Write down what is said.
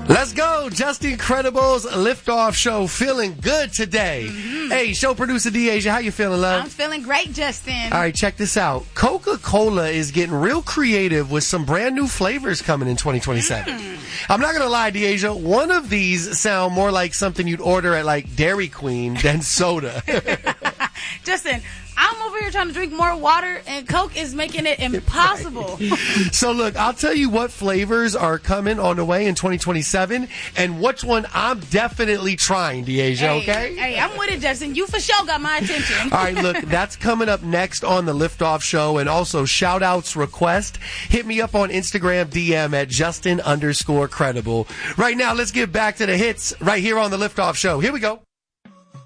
Let's go. Just Incredible's Liftoff Show. Feeling good today. Hey, show producer Deasia, how you feeling, love? I'm feeling great, Justin. All right, check this out. Coca-Cola is getting real creative with some brand new flavors coming in 2027. I'm not going to lie, Deasia. One of these sound more like something you'd order at, like, Dairy Queen than soda. Justin, I'm over here trying to drink more water, and Coke is making it impossible. So, look, I'll tell you what flavors are coming on the way in 2027 and which one I'm definitely trying, Deasia, okay? Hey, I'm with it, Justin. You for sure got my attention. All right, look, that's coming up next on the Liftoff Show. And also, shout-outs request. Hit me up on Instagram DM at Justin_credible. Right now, let's get back to the hits right here on the Liftoff Show. Here we go.